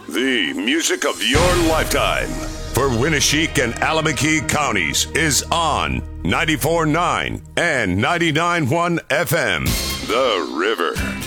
The music of your lifetime. For Winneshiek and Alameda counties is on 94.9 and 99.1 FM. The River.